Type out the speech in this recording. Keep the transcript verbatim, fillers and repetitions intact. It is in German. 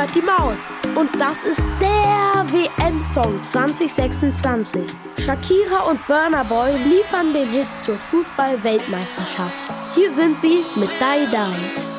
hört die Maus. Und das ist der W M-Song zwanzig sechsundzwanzig. Shakira und Burna Boy liefern den Hit zur Fußball-Weltmeisterschaft. Hier sind sie mit Die Die.